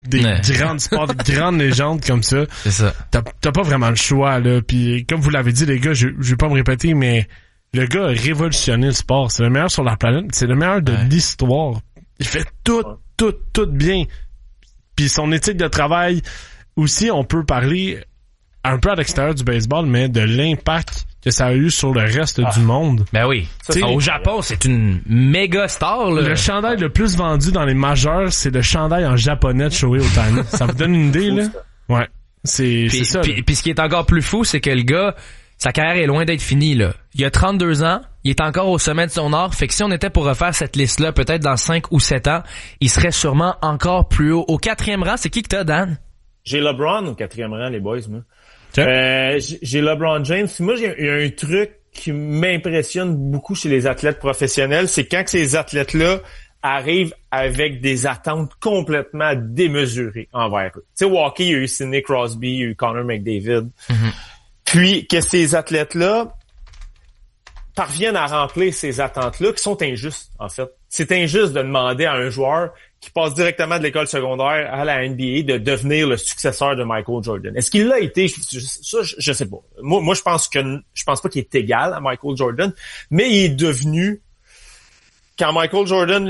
des grands sports, des grandes légendes comme ça. C'est ça. T'as pas vraiment le choix, là. Puis comme vous l'avez dit, les gars, je vais pas me répéter, mais le gars a révolutionné le sport. C'est le meilleur sur la planète. C'est le meilleur de l'histoire. Il fait tout bien. Puis son éthique de travail, aussi, on peut parler un peu à l'extérieur du baseball, mais de l'impact que ça a eu sur le reste du monde. Ben oui. Au Japon, c'est une méga star, là. Le chandail le plus vendu dans les majeurs, c'est le chandail en japonais de Shohei Ohtani. Ça vous donne une idée, là? Ouais. C'est ça. Puis ce qui est encore plus fou, c'est que le gars, sa carrière est loin d'être finie, là. Il a 32 ans, il est encore au sommet de son art, fait que si on était pour refaire cette liste-là, peut-être dans 5 ou 7 ans, il serait sûrement encore plus haut. Au 4e rang, c'est qui que t'as, Dan? J'ai LeBron au 4e rang, les boys, moi. J'ai LeBron James. Moi, il y a un truc qui m'impressionne beaucoup chez les athlètes professionnels, c'est quand que ces athlètes-là arrivent avec des attentes complètement démesurées envers eux. Tu sais, au hockey, il y a eu Sidney Crosby, il y a eu Connor McDavid. Mm-hmm. Puis que ces athlètes-là parviennent à remplir ces attentes-là qui sont injustes, en fait. C'est injuste de demander à un joueur qui passe directement de l'école secondaire à la NBA de devenir le successeur de Michael Jordan. Est-ce qu'il l'a été? Ça, je sais pas. Moi, je pense pas qu'il est égal à Michael Jordan, mais il est devenu, quand Michael Jordan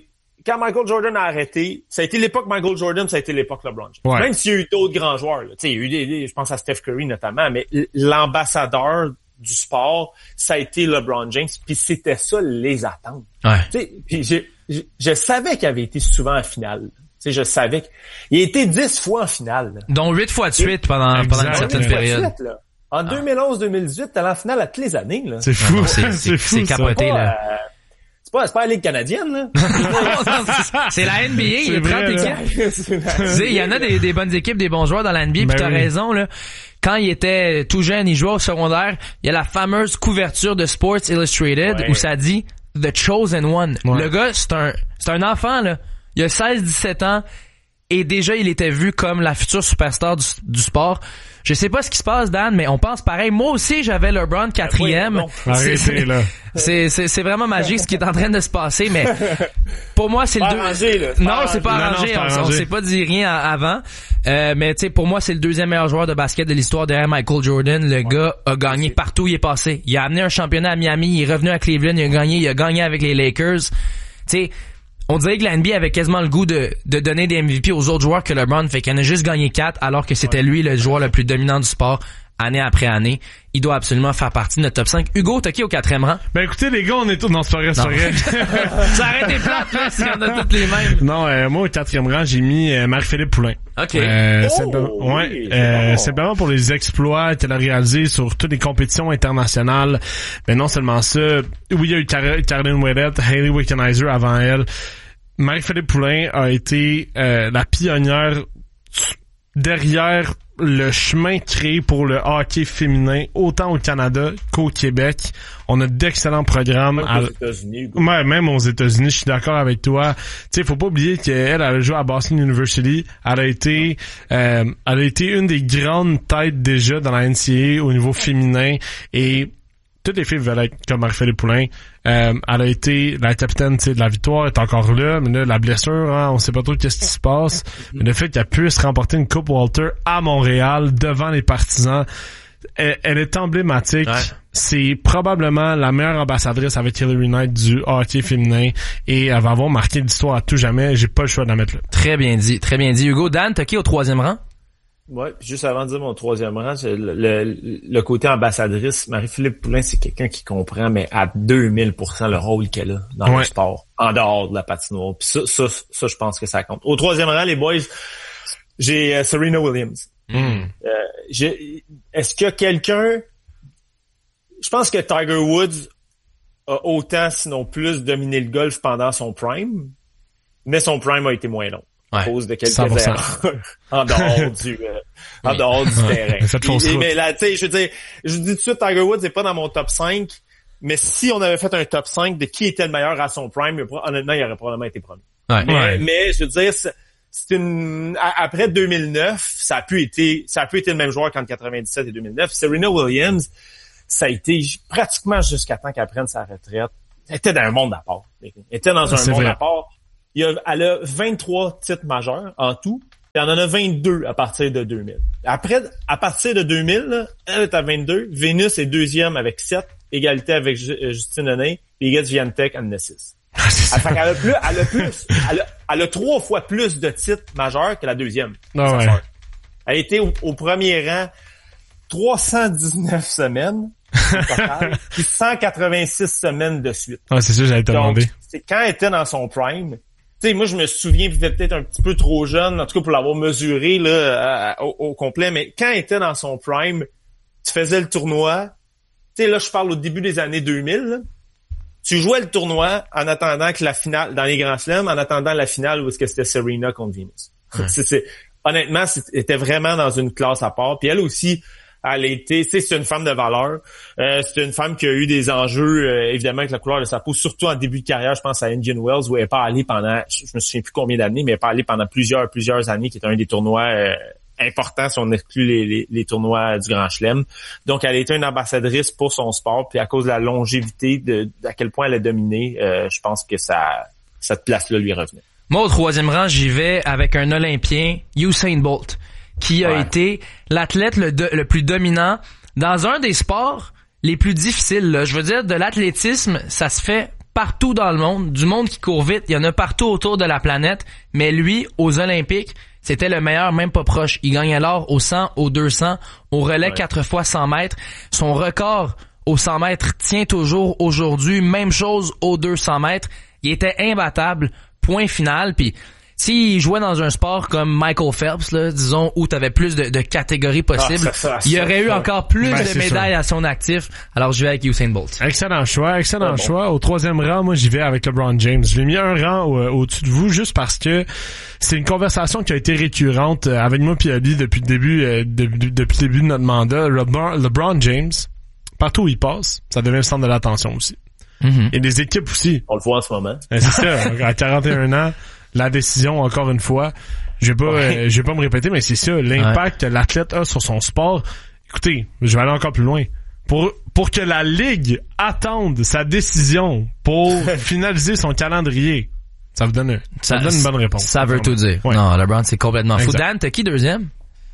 a arrêté, ça a été l'époque Michael Jordan, ça a été l'époque LeBron James. Ouais. Même s'il y a eu d'autres grands joueurs, tu sais, il y a eu je pense à Steph Curry notamment, mais l'ambassadeur du sport, ça a été LeBron James, puis c'était ça les attentes. Ouais. Tu sais, puis je savais qu'il avait été souvent en finale. Tu sais, je savais qu'il a été 10 fois en finale. Là. Dont 8 fois de suite pendant une certaine période. Suite, là. En 2011-2018, t'es allé en finale à tous les années. Là. C'est fou, c'est capoté, là. C'est pas la Ligue canadienne, là. C'est la NBA, il y a 30 équipes. Il y en a des bonnes équipes, des bons joueurs dans la NBA, puis t'as raison, là. Quand il était tout jeune, il jouait au secondaire, il y a la fameuse couverture de Sports Illustrated où ça dit The Chosen One. Ouais. Le gars, c'est un enfant, là. Il a 16-17 ans et déjà il était vu comme la future superstar du sport. Je sais pas ce qui se passe, Dan, mais on pense pareil. Moi aussi, j'avais LeBron 4e. C'est vraiment magique ce qui est en train de se passer, mais pour moi, c'est le Non, c'est pas arrangé. On s'est pas dit rien avant. Mais tu sais, pour moi, c'est le 2e meilleur joueur de basket de l'histoire derrière Michael Jordan. Le gars a gagné partout où il est passé. Il a amené un championnat à Miami, il est revenu à Cleveland, il a gagné avec les Lakers. Tu sais, on dirait que la NBA avait quasiment le goût de donner des MVP aux autres joueurs que LeBron, fait qu'il en a juste gagné 4 alors que c'était lui le joueur le plus dominant du sport année après année. Il doit absolument faire partie de notre top 5. Hugo, t'as qui au 4e rang? Ben écoutez les gars, on est tous dans ce vrai. Ça aurait été plate là si on a toutes les mêmes. Non, moi au 4e rang, j'ai mis Marie-Philippe Poulin. OK. Simplement pour les exploits qu'elle a réalisés sur toutes les compétitions internationales. Mais non seulement ça, oui, il y a eu Caroline Ouellette, Hayley Wickenheiser avant elle. Marie-Philippe Poulin a été la pionnière derrière le chemin créé pour le hockey féminin, autant au Canada qu'au Québec. On a d'excellents programmes. Même aux États-Unis. Ouais, même aux États-Unis, je suis d'accord avec toi. Tu sais, faut pas oublier qu'elle a joué à Boston University. Elle a été une des grandes têtes déjà dans la NCAA au niveau féminin et toutes les filles veulent être comme Marie-Philippe Poulin. Elle a été la capitaine, tu sais, de la victoire, est encore là, mais là, la blessure, hein, on sait pas trop qu'est-ce qui se passe. Mais le fait qu'elle puisse remporter une Coupe Walter à Montréal, devant les partisans, elle est emblématique. Ouais. C'est probablement la meilleure ambassadrice avec Hillary Knight du hockey féminin et elle va avoir marqué l'histoire à tout jamais. J'ai pas le choix de la mettre là. Très bien dit, très bien dit. Hugo, Dan, t'as qui au 3e rang? Ouais, juste avant de dire mon 3e rang, le côté ambassadrice, Marie-Philippe Poulin, c'est quelqu'un qui comprend, mais à 2000% le rôle qu'elle a dans le sport, en dehors de la patinoire. Puis ça, je pense que ça compte. Au 3e rang, les boys, j'ai Serena Williams. Est-ce qu'il y a quelqu'un... Je pense que Tiger Woods a autant, sinon plus, dominé le golf pendant son prime, mais son prime a été moins long. À cause de quelques erreurs en dehors du terrain. Mais là, tu sais, je veux dire, je dis tout de suite, Tiger Woods n'est pas dans mon top 5, mais si on avait fait un top 5 de qui était le meilleur à son prime, honnêtement, il aurait probablement été premier. Mais je veux dire, après 2009, ça a pu être le même joueur qu'entre 97 et 2009. Serena Williams, ça a été pratiquement jusqu'à temps qu'elle prenne sa retraite. Elle était dans un monde à part. Elle était dans un monde à part. Elle a 23 titres majeurs en tout. Puis on en a 22 à partir de 2000. Après, à partir de 2000, là, elle est à 22. Vénus est deuxième avec 7, égalité avec Justine Henin, et Iga Swiatek en a 6. Elle a 3 fois plus de titres majeurs que la deuxième. Ah ouais. Elle a été au premier rang 319 semaines au total, puis 186 semaines de suite. Ah, c'est ça, j'allais te demander. C'est quand elle était dans son prime. Tu sais, moi, je me souviens, peut-être un petit peu trop jeune, en tout cas pour l'avoir mesuré là au complet, mais quand elle était dans son prime, tu faisais le tournoi. Tu sais, là, je parle au début des années 2000. Là, tu jouais le tournoi en attendant que la finale, dans les Grands Chelems, en attendant la finale où est-ce que c'était Serena contre Venus. Ouais. Honnêtement, c'était vraiment dans une classe à part. Puis elle aussi, elle a été, tu sais, c'est une femme de valeur. C'est une femme qui a eu des enjeux, évidemment, avec la couleur de sa peau, surtout en début de carrière, je pense à Indian Wells, où elle n'est pas allée pendant, je me souviens plus combien d'années, mais elle n'est pas allée pendant plusieurs années, qui était un des tournois importants si on exclut les tournois du Grand Chelem. Donc, elle a été une ambassadrice pour son sport, puis à cause de la longévité, à quel point elle a dominé, je pense que cette place-là lui revenait. Moi, au troisième rang, j'y vais avec un Olympien, Usain Bolt, qui a été l'athlète le plus dominant dans un des sports les plus difficiles. Là. Je veux dire, de l'athlétisme, ça se fait partout dans le monde. Du monde qui court vite, il y en a partout autour de la planète. Mais lui, aux Olympiques, c'était le meilleur, même pas proche. Il gagnait l'or au 100, au 200, au relais 4 fois 100 mètres. Son record au 100 mètres tient toujours aujourd'hui. Même chose au 200 mètres. Il était imbattable. Point final. Puis s'il jouait dans un sport comme Michael Phelps, là, disons, où tu avais plus de catégories possibles, il y aurait eu encore plus de médailles à son actif. Alors je vais avec Usain Bolt. Excellent choix. Au troisième rang, moi j'y vais avec LeBron James. Je l'ai mis un rang au-dessus de vous juste parce que c'est une conversation qui a été récurrente avec moi et Ali depuis le début depuis le début de notre mandat. LeBron James, partout où il passe, ça devient le centre de l'attention aussi. Mm-hmm. Et des équipes aussi. On le voit en ce moment. C'est ça, à 41 ans, la décision, encore une fois, je vais pas me répéter, mais c'est ça, l'impact que l'athlète a sur son sport. Écoutez, je vais aller encore plus loin. Pour que la Ligue attende sa décision pour finaliser son calendrier, ça vous donne une bonne réponse. Ça veut tout dire. Ouais. Non, LeBron, c'est complètement fou. Dan, t'as qui deuxième?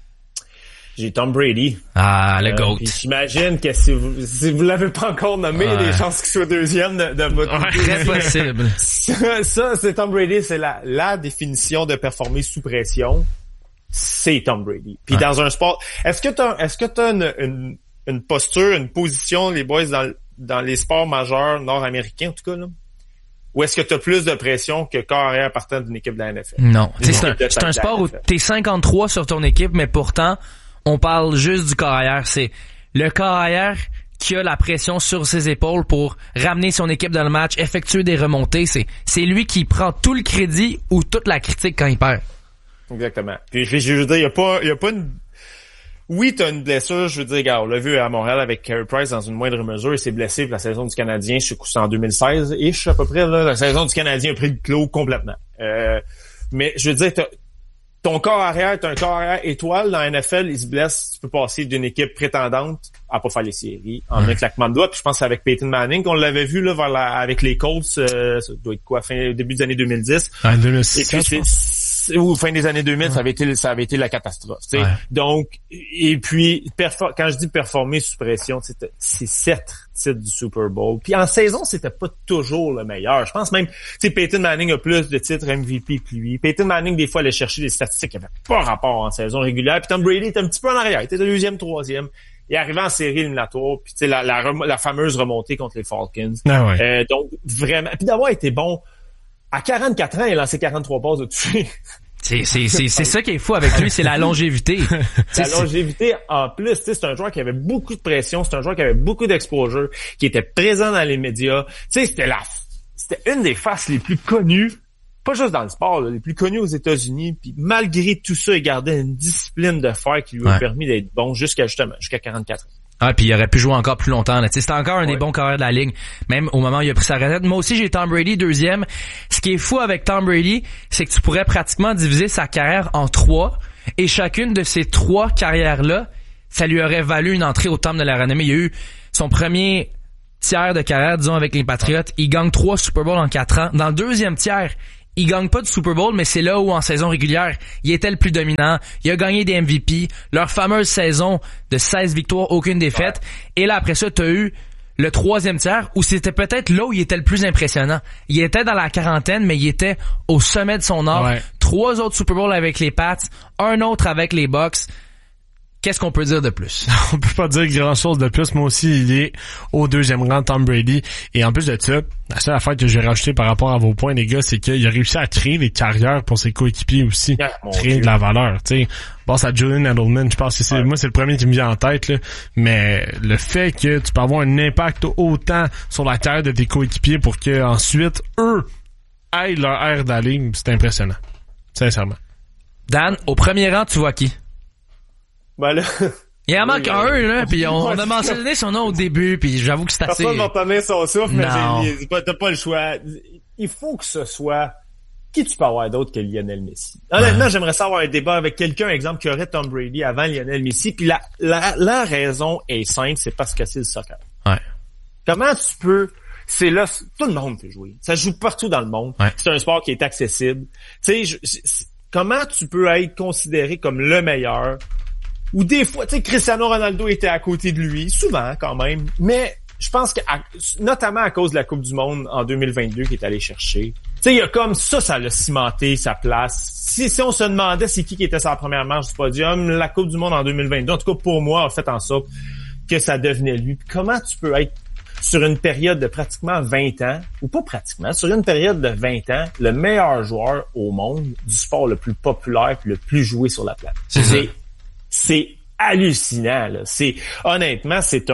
J'ai Tom Brady. Ah, le GOAT. J'imagine que si vous l'avez pas encore nommé, il y a des chances qu'il soit deuxième de votre côté. Très possible. Ça, c'est Tom Brady, c'est la définition de performer sous pression. C'est Tom Brady. Puis dans un sport, est-ce que t'as une posture, une position, les boys, dans les sports majeurs nord-américains, en tout cas, là? Ou est-ce que tu as plus de pression que corps arrière partant d'une équipe de la NFL? Non. C'est un sport où t'es 53 sur ton équipe, mais pourtant, on parle juste du corps arrière. C'est le corps arrière qui a la pression sur ses épaules pour ramener son équipe dans le match, effectuer des remontées. C'est lui qui prend tout le crédit ou toute la critique quand il perd. Exactement. Puis je veux dire, il y a pas une... Oui, t'as une blessure, je veux dire, regarde, on l'a vu à Montréal avec Carey Price dans une moindre mesure, il s'est blessé pour la saison du Canadien, je suis en 2016, et je suis à peu près, là, la saison du Canadien a pris le clos complètement. Mais je veux dire, ton corps arrière, t'as un corps arrière étoile dans la NFL, il se blesse, tu peux passer d'une équipe prétendante à pas faire les séries en un claquement de doigts. Puis je pense que c'est avec Peyton Manning qu'on l'avait vu là avec les Colts, ça doit être quoi, début des années 2010. En 2006. Et puis ou fin des années 2000, ça avait été la catastrophe. Ouais. Donc, et puis quand je dis performer sous pression, c'est 7 titres du Super Bowl. Puis en saison, c'était pas toujours le meilleur. Je pense même, tu sais, Peyton Manning a plus de titres MVP que lui. Peyton Manning, des fois, allait chercher des statistiques qui n'avaient pas rapport en saison régulière. Puis Tom Brady était un petit peu en arrière. Il était deuxième, troisième. Il est arrivé en série éliminatoire. Puis tu sais, la fameuse remontée contre les Falcons. Ah ouais. Donc, vraiment. Puis d'avoir été bon. À 44 ans, il a lancé 43 passes de toucher. C'est ça qui est fou avec lui, c'est la longévité. La longévité en plus, c'est un joueur qui avait beaucoup de pression, c'est un joueur qui avait beaucoup d'exposure, qui était présent dans les médias. Tu sais, c'était une des faces les plus connues, pas juste dans le sport, là, les plus connues aux États-Unis. Puis malgré tout ça, il gardait une discipline de fer qui lui a permis d'être bon jusqu'à 44 ans. Ah, puis il aurait pu jouer encore plus longtemps. C'était encore un des bons carrières de la ligue, même au moment où il a pris sa retraite. Moi aussi, j'ai Tom Brady deuxième. Ce qui est fou avec Tom Brady, c'est que tu pourrais pratiquement diviser sa carrière en 3, et chacune de ces 3 carrières-là, ça lui aurait valu une entrée au temple de la renommée. Il y a eu son premier tiers de carrière, disons, avec les Patriots. Il gagne 3 Super Bowls en 4 ans. Dans le deuxième tiers, Il gagne pas de Super Bowl, mais c'est là où, en saison régulière, il était le plus dominant. Il a gagné des MVP. Leur fameuse saison de 16 victoires, aucune défaite. Ouais. Et là, après ça, t'as eu le troisième tiers où c'était peut-être là où il était le plus impressionnant. Il était dans la quarantaine, mais il était au sommet de son art. Ouais. 3 autres Super Bowls avec les Pats, un autre avec les Bucks. Qu'est-ce qu'on peut dire de plus? On peut pas dire grand-chose de plus. Moi aussi, il est au 2e rang, Tom Brady. Et en plus de ça, la seule affaire que j'ai rajouté par rapport à vos points, les gars, c'est qu'il a réussi à créer des carrières pour ses coéquipiers aussi. Créer de la valeur, tu sais. Bon, ça Julian Edelman, je pense que c'est, moi, c'est le premier qui me vient en tête, là. Mais le fait que tu peux avoir un impact autant sur la carrière de tes coéquipiers pour que ensuite eux aient leur air d'aller, c'est impressionnant. Sincèrement. Dan, au premier rang, tu vois qui? Ben là, il en manque un, là, pis on a mentionné son nom au début, pis j'avoue que c'est assez... Personne m'a donné son souffle, mais t'as pas le choix. Il faut que ce soit... Qui tu peux avoir d'autre que Lionel Messi? Honnêtement, j'aimerais savoir un débat avec quelqu'un, exemple, qui aurait Tom Brady avant Lionel Messi, puis la raison est simple, c'est parce que c'est le soccer. Ouais. Comment tu peux... C'est là, tout le monde peut jouer. Ça joue partout dans le monde. Ouais. C'est un sport qui est accessible. Tu sais, comment tu peux être considéré comme le meilleur? Ou des fois, tu sais, Cristiano Ronaldo était à côté de lui, souvent quand même, mais je pense que notamment à cause de la Coupe du Monde en 2022 qu'il est allé chercher. Tu sais, il y a comme ça l'a cimenté sa place. Si on se demandait c'est qui était sa première marche du podium, la Coupe du Monde en 2022, en tout cas pour moi, a fait en sorte que ça devenait lui. Puis comment tu peux être sur une période de pratiquement 20 ans, ou pas pratiquement, sur une période de 20 ans, le meilleur joueur au monde du sport le plus populaire et le plus joué sur la planète. C'est hallucinant, là. Honnêtement, c'est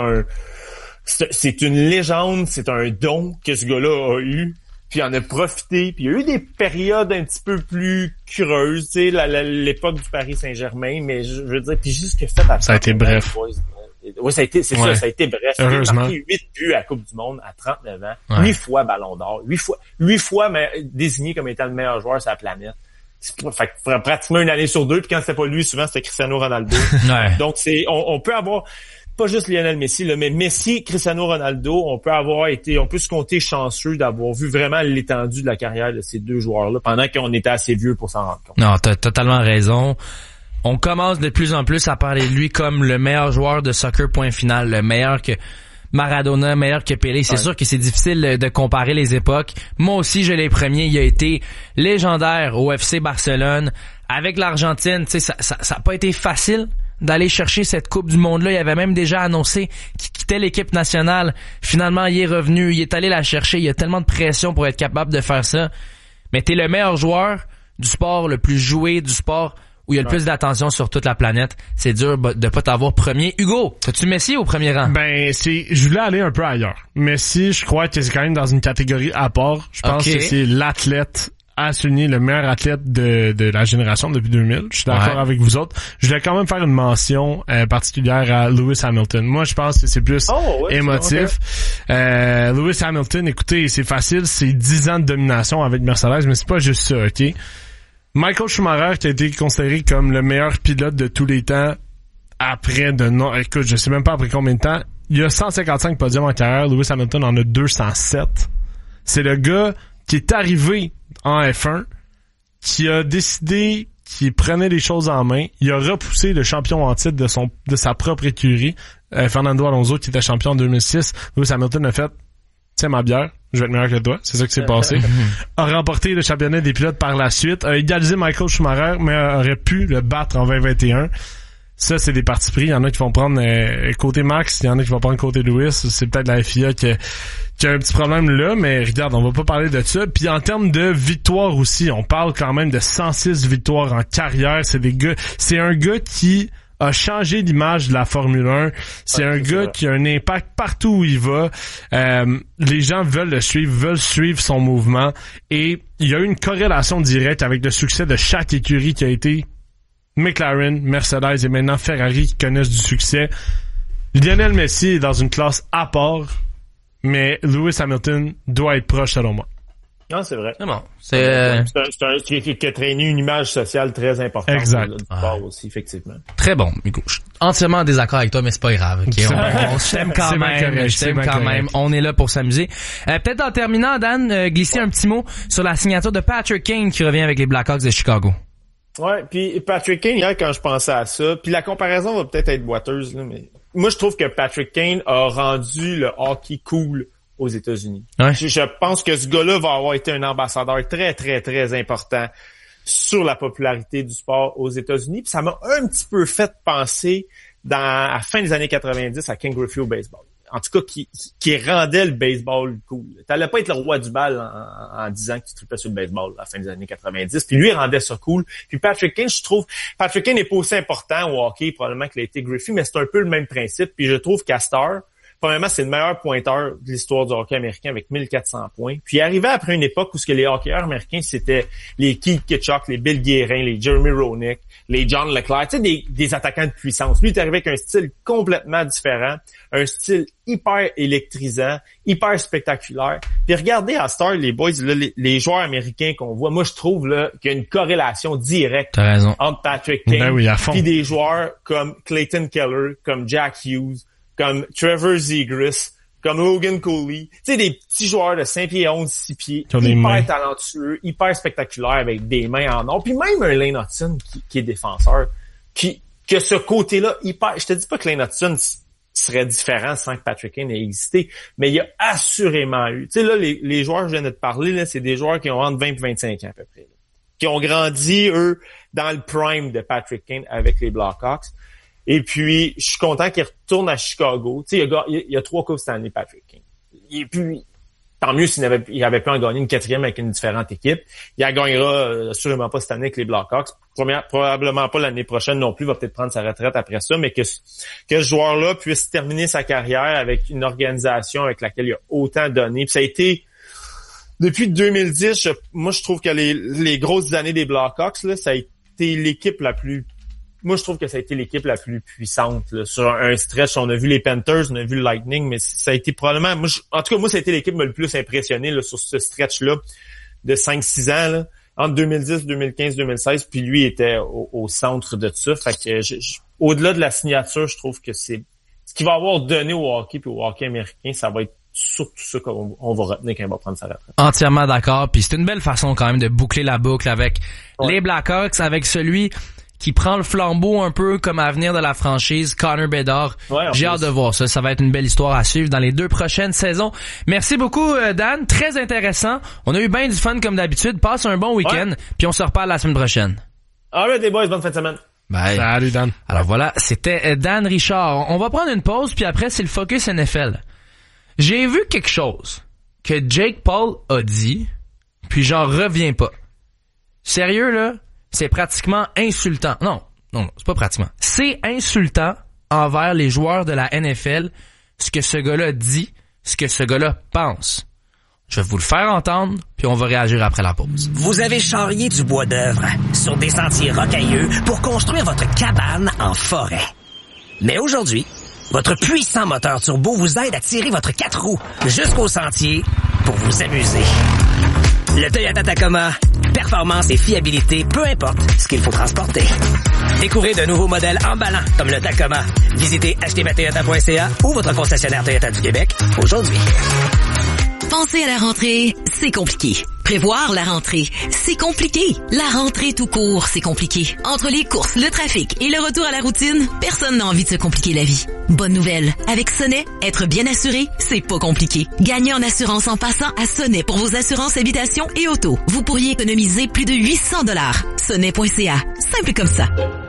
une légende, c'est un don que ce gars-là a eu, puis il en a profité, puis il y a eu des périodes un petit peu plus creuses, tu sais, l'époque du Paris Saint-Germain, mais je veux dire, puis juste que fait après. Ça a été bref. Oui, ça a été bref. Heureusement. Il a marqué 8 buts à la Coupe du Monde à 39 ans, 8 fois Ballon d'Or, 8 fois mais désigné comme étant le meilleur joueur sur la planète. Fait que pratiquement une année sur deux, puis quand c'était pas lui, souvent c'était Cristiano Ronaldo. Ouais. Donc on peut avoir pas juste Lionel Messi, là, mais Messi, Cristiano Ronaldo, on peut se compter chanceux d'avoir vu vraiment l'étendue de la carrière de ces deux joueurs-là pendant qu'on était assez vieux pour s'en rendre compte. Non, t'as totalement raison. On commence de plus en plus à parler de lui comme le meilleur joueur de soccer, point final, le meilleur que Maradona, meilleur que Pelé. C'est sûr que c'est difficile de comparer les époques. Moi aussi, je l'ai premier. Il a été légendaire au FC Barcelone. Avec l'Argentine, tu sais, ça a pas été facile d'aller chercher cette Coupe du Monde-là. Il avait même déjà annoncé qu'il quittait l'équipe nationale. Finalement, il est revenu. Il est allé la chercher. Il y a tellement de pression pour être capable de faire ça. Mais t'es le meilleur joueur du sport, le plus joué du sport, où il y a le plus d'attention sur toute la planète. C'est dur de pas t'avoir premier. Hugo, as-tu Messi au premier rang? Ben, je voulais aller un peu ailleurs. Messi, je crois que c'est quand même dans une catégorie à part. Je pense que c'est l'athlète à souligner, le meilleur athlète de la génération depuis 2000. Je suis d'accord avec vous autres. Je voulais quand même faire une mention particulière à Lewis Hamilton. Moi, je pense que c'est plus émotif. Okay. Lewis Hamilton, écoutez, c'est facile, c'est 10 ans de domination avec Mercedes, mais c'est pas juste ça, OK? Michael Schumacher, qui a été considéré comme le meilleur pilote de tous les temps, écoute, je sais même pas après combien de temps, il a 155 podiums en carrière, Lewis Hamilton en a 207. C'est le gars qui est arrivé en F1, qui a décidé qu'il prenait les choses en main, il a repoussé le champion en titre de sa propre écurie, Fernando Alonso, qui était champion en 2006. Lewis Hamilton a fait, tiens ma bière, je vais être meilleur que toi, c'est ça qui s'est passé. A remporté le championnat des pilotes par la suite, a égalisé Michael Schumacher, mais aurait pu le battre en 2021. Ça, c'est des partis pris. Il y en a qui vont prendre côté Max, il y en a qui vont prendre côté Lewis. C'est peut-être la FIA qui a un petit problème là, mais regarde, on va pas parler de ça. Puis en termes de victoire aussi, on parle quand même de 106 victoires en carrière. C'est un gars qui a changé l'image de la Formule 1. C'est un gars qui a un impact partout où il va. Les gens veulent le suivre, veulent suivre son mouvement. Et il y a eu une corrélation directe avec le succès de chaque écurie qui a été McLaren, Mercedes et maintenant Ferrari qui connaissent du succès. Lionel Messi est dans une classe à part, mais Lewis Hamilton doit être proche selon moi. Non, c'est vrai. C'est bon. Qui a traîné une image sociale très importante. Exact. Du sport aussi, effectivement. Très bon, Miko. Je suis entièrement en désaccord avec toi, mais c'est pas grave. Okay? On s'aime quand même. Je t'aime quand même. On est là pour s'amuser. Peut-être en terminant, Dan, glisser un petit mot sur la signature de Patrick Kane qui revient avec les Blackhawks de Chicago. Ouais, puis Patrick Kane, hier, quand je pensais à ça, puis la comparaison va peut-être être boiteuse, là, mais moi, je trouve que Patrick Kane a rendu le hockey cool aux États-Unis. Ouais. Je pense que ce gars-là va avoir été un ambassadeur très, très, très important sur la popularité du sport aux États-Unis. Puis ça m'a un petit peu fait penser à la fin des années 90 à Ken Griffey au baseball. En tout cas, qui rendait le baseball cool. T'allais pas être le roi du bal en disant que tu trippais sur le baseball à la fin des années 90. Puis lui, il rendait ça cool. Puis Patrick Kane, je trouve, Patrick Kane n'est pas aussi important au hockey probablement qu'il a été Griffey, mais c'est un peu le même principe. Puis je trouve qu'à Star, premièrement, c'est le meilleur pointeur de l'histoire du hockey américain avec 1400 points. Puis il arrivait après une époque où ce que les hockeyeurs américains, c'était les Keith Kitchuk, les Bill Guérin, les Jeremy Roenick, les John Leclerc, tu sais, des attaquants de puissance. Lui, il est arrivé avec un style complètement différent, un style hyper électrisant, hyper spectaculaire. Puis regardez à Star, les boys, là, les joueurs américains qu'on voit, moi je trouve là qu'il y a une corrélation directe entre Patrick Kane et des joueurs comme Clayton Keller, comme Jack Hughes, comme Trevor Zegras, comme Logan Cooley. Tu sais, des petits joueurs de 5 pieds 11, 6 pieds, hyper talentueux, hyper spectaculaires avec des mains en or. Puis même un Lane Hutson qui est défenseur, qui a ce côté-là hyper... Je te dis pas que Lane Hutson serait différent sans que Patrick Kane ait existé, mais il y a assurément eu... Tu sais, là, les joueurs que je viens de te parler, là, c'est des joueurs qui ont entre 20 et 25 ans à peu près. Là, qui ont grandi, eux, dans le prime de Patrick Kane avec les Blackhawks. Et puis, je suis content qu'il retourne à Chicago. Tu sais, il y a 3 coupes cette année, Patrick Kane. Et puis, tant mieux s'il avait pu en gagner une 4e avec une différente équipe. Il en gagnera sûrement pas cette année avec les Blackhawks. Probablement pas l'année prochaine non plus. Il va peut-être prendre sa retraite après ça. Mais que ce joueur-là puisse terminer sa carrière avec une organisation avec laquelle il a autant donné. Puis ça a été... Depuis 2010, moi, je trouve que les grosses années des Blackhawks, là, ça a été l'équipe la plus... Moi, je trouve que ça a été l'équipe la plus puissante là. Sur un stretch. On a vu les Panthers, on a vu le Lightning, mais ça a été probablement... en tout cas, moi, ça a été l'équipe qui m'a le plus impressionné là, sur ce stretch-là de 5-6 ans, là, entre 2010, 2015, 2016, puis lui était au centre de ça. Fait que au-delà de la signature, je trouve que c'est... Ce qu'il va avoir donné au hockey puis au hockey américain, ça va être surtout ça qu'on va retenir quand il va prendre sa retraite. Entièrement d'accord. Puis c'est une belle façon quand même de boucler la boucle avec les Blackhawks, avec celui... qui prend le flambeau un peu comme avenir de la franchise, Connor Bedard. Ouais, j'ai hâte de voir ça. Ça va être une belle histoire à suivre dans les 2 prochaines saisons. Merci beaucoup, Dan. Très intéressant. On a eu bien du fun comme d'habitude. Passe un bon week-end, puis on se reparle la semaine prochaine. Alright, les boys, bonne fin de semaine. Bye. Salut, Dan. Alors voilà, c'était Dan Richard. On va prendre une pause, puis après, c'est le Focus NFL. J'ai vu quelque chose que Jake Paul a dit, puis j'en reviens pas. Sérieux, là? C'est pratiquement insultant. Non, c'est pas pratiquement. C'est insultant envers les joueurs de la NFL, ce que ce gars-là dit, ce que ce gars-là pense. Je vais vous le faire entendre, puis on va réagir après la pause. Vous avez charrié du bois d'œuvre sur des sentiers rocailleux pour construire votre cabane en forêt. Mais aujourd'hui, votre puissant moteur turbo vous aide à tirer votre 4 roues jusqu'au sentier pour vous amuser. Le Toyota Tacoma, performance et fiabilité, peu importe ce qu'il faut transporter. Découvrez de nouveaux modèles emballants comme le Tacoma. Visitez achetezmatoyota.ca ou votre concessionnaire Toyota du Québec aujourd'hui. Penser à la rentrée, c'est compliqué. Prévoir la rentrée, c'est compliqué. La rentrée tout court, c'est compliqué. Entre les courses, le trafic et le retour à la routine, personne n'a envie de se compliquer la vie. Bonne nouvelle, avec Sonnet, être bien assuré, c'est pas compliqué. Gagnez en assurance en passant à Sonnet pour vos assurances habitation et auto. Vous pourriez économiser plus de 800 $. Sonnet.ca, simple comme ça.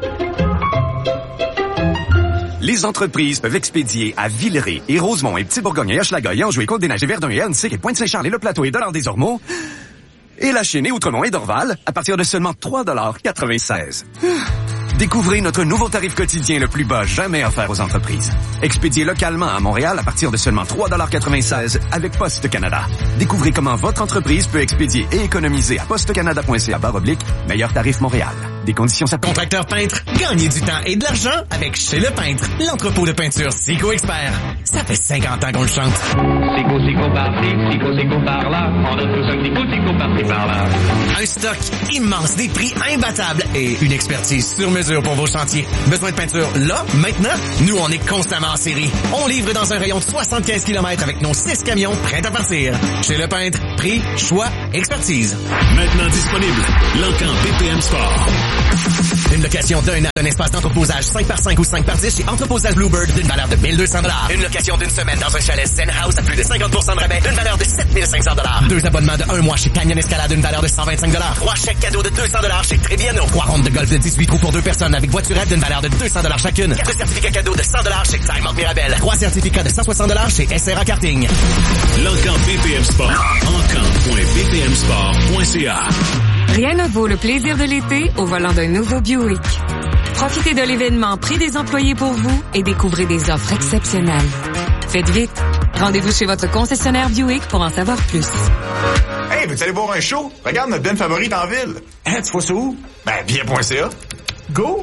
Les entreprises peuvent expédier à Villeray et Rosemont et Petit-Bourgogne et Hochelaga et Anjou et Côte-des-Neiges et Verdun et Annecy et Pointe-Saint-Charles et Le Plateau et Dollard-des-Ormeaux et La Chine et Outremont et Dorval à partir de seulement 3,96 $. Découvrez notre nouveau tarif quotidien le plus bas jamais offert aux entreprises. Expédié localement à Montréal à partir de seulement 3,96 $ avec Poste Canada. Découvrez comment votre entreprise peut expédier et économiser à postecanada.ca/meilleur tarif Montréal. Des conditions s'appliquent. Contracteur peintre, gagnez du temps et de l'argent avec Chez Le Peintre, l'entrepôt de peinture Sico Expert. Ça fait 50 ans qu'on le chante. Sico par-ci, Sico par-là. On donne tous un Sico par-ci par-là. Un stock immense, des prix imbattables et une expertise sur mesure pour vos chantiers. Besoin de peinture là, maintenant? Nous, on est constamment en série. On livre dans un rayon de 75 km avec nos 6 camions prêts à partir. Chez Le Peintre, prix, choix, expertise. Maintenant disponible, L'Encan BPM Sport. Une location d'un an, un espace d'entreposage 5x5 ou 5x10 chez Entreposage Bluebird d'une valeur de 1 200 $. Une location d'une semaine dans un chalet Zen House à plus de 50% de rabais d'une valeur de 7 500 $. 2 abonnements de 1 mois chez Canyon Escalade d'une valeur de 125 $. 3 chèques cadeaux de 200 $ chez Triviano. 3 rondes de golf de 18 trous pour 2 personnes avec voiturette d'une valeur de 200 $ chacune. 4 certificats cadeaux de 100 $ chez Time of Mirabel. 3 certificats de 160 $ chez SRA Karting. L'Encan BPM Sport. Encan.bpmsport.ca. Rien ne vaut le plaisir de l'été au volant d'un nouveau Buick. Profitez de l'événement Prix des employés pour vous et découvrez des offres exceptionnelles. Faites vite. Rendez-vous chez votre concessionnaire Buick pour en savoir plus. Hey, veux-tu aller voir un show? Regarde notre band favorite en ville. Hein, tu vois ça où? Ben, bien.ca. Go!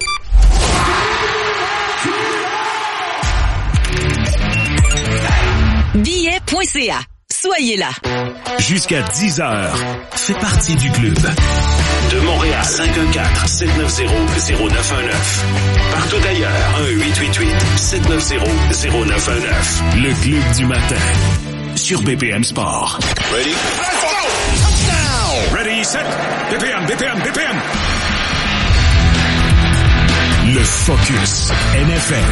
Billet.ca. Soyez là. Jusqu'à 10h, fais partie du club. De Montréal, 514-790-0919. Partout ailleurs, 1-888-790-0919. Le club du matin. Sur BPM Sport. Ready? Ready, set, BPM. Le Focus NFL.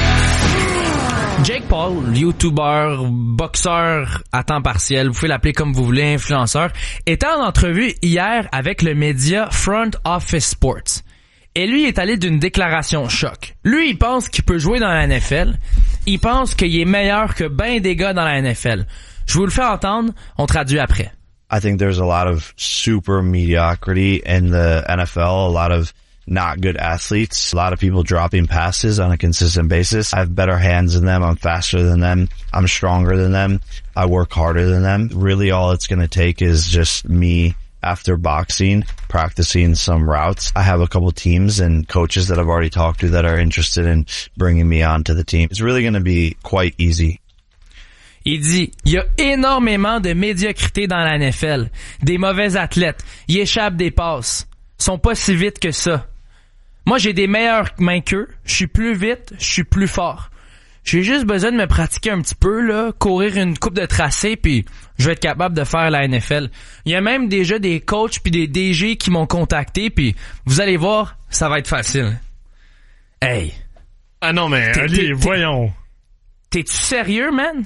Jake Paul, YouTuber, boxeur à temps partiel, vous pouvez l'appeler comme vous voulez, influenceur, était en entrevue hier avec le média Front Office Sports. Et lui est allé d'une déclaration choc. Lui, il pense qu'il peut jouer dans la NFL. Il pense qu'il est meilleur que ben des gars dans la NFL. Je vous le fais entendre, on traduit après. I think there's a lot of super mediocrity in the NFL, a lot of not good athletes, a lot of people dropping passes on a consistent basis. I have better hands than them, I'm faster than them, I'm stronger than them, I work harder than them. Really all it's going to take is just me after boxing, practicing some routes. I have a couple teams and coaches that I've already talked to that are interested in bringing me onto the team. It's really going to be quite easy. Il dit, il y a énormément de médiocrité dans la NFL. Des mauvais athlètes. Ils échappent des passes. Sont pas si vite que ça. Moi, j'ai des meilleures mains qu'eux. Je suis plus vite, je suis plus fort. J'ai juste besoin de me pratiquer un petit peu, là, courir une coupe de tracé, puis je vais être capable de faire la NFL. Il y a même déjà des coachs puis des DG qui m'ont contacté, puis vous allez voir, ça va être facile. Hey. Ah non, mais allez, voyons. T'es-tu sérieux, man?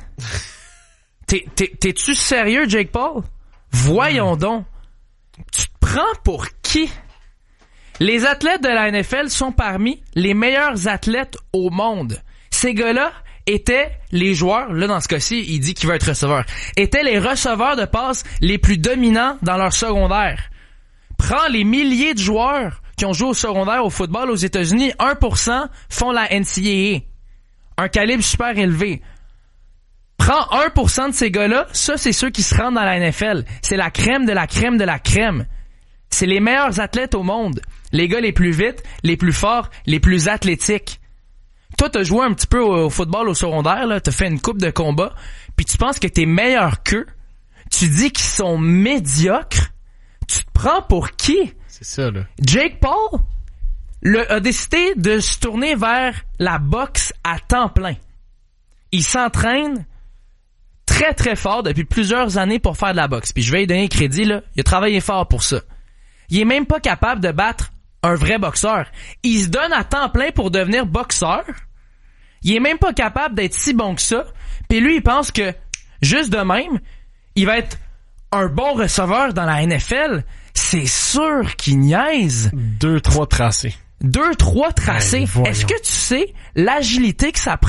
T'es-tu sérieux, Jake Paul? Voyons donc. Tu te prends pour qui? Les athlètes de la NFL sont parmi les meilleurs athlètes au monde. Ces gars-là étaient les joueurs, là dans ce cas-ci, il dit qu'il veut être receveur, étaient les receveurs de passes les plus dominants dans leur secondaire. Prends les milliers de joueurs qui ont joué au secondaire au football aux États-Unis, 1% font la NCAA. Un calibre super élevé. Prends 1% de ces gars-là, ça c'est ceux qui se rendent dans la NFL. C'est la crème de la crème de la crème. C'est les meilleurs athlètes au monde. Les gars les plus vite, les plus forts, les plus athlétiques. Toi, t'as joué un petit peu au football au secondaire, là, t'as fait une coupe de combat, puis tu penses que t'es meilleur qu'eux. Tu dis qu'ils sont médiocres. Tu te prends pour qui? C'est ça, là. Jake Paul a décidé de se tourner vers la boxe à temps plein. Il s'entraîne très très fort depuis plusieurs années pour faire de la boxe. Puis je vais lui donner crédit, là. Il a travaillé fort pour ça. Il est même pas capable de battre un vrai boxeur. Il se donne à temps plein pour devenir boxeur. Il est même pas capable d'être si bon que ça. Puis lui, il pense que, juste de même, il va être un bon receveur dans la NFL. C'est sûr qu'il niaise. 2-3 tracés. 2-3 tracés. Hey, est-ce que tu sais l'agilité que ça prend